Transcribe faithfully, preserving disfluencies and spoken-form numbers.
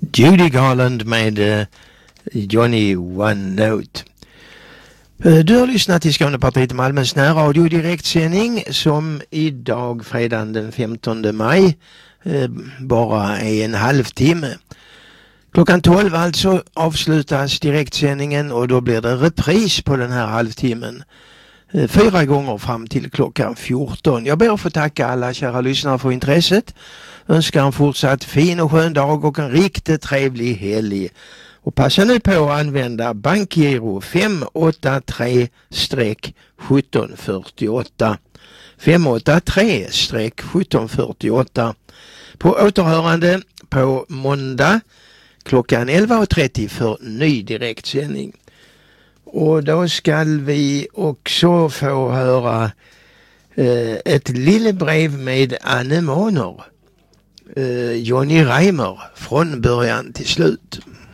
Judy Garland med uh, Johnny One Note. Uh, du har lyssnat till Skånepartiet Malmös närradio direktsändning som idag fredagen den femtonde maj uh, bara är en halvtimme. Klockan tolv alltså avslutas direktsändningen och då blir det repris på den här halvtimmen. Uh, fyra gånger fram till klockan fjorton. Jag ber att få tacka alla kära lyssnare för intresset. Önskar en fortsatt fin och skön dag och en riktigt trevlig helg. Och passa nu på att använda bankgiro fem åtta tre sjutton fyrtioåtta. fem åtta tre sjutton fyrtioåtta. På återhörande på måndag klockan elva trettio för ny direktsändning. Och då ska vi också få höra eh, ett lille brev med anemoner. Uh, Johnny Reimer från början till slut.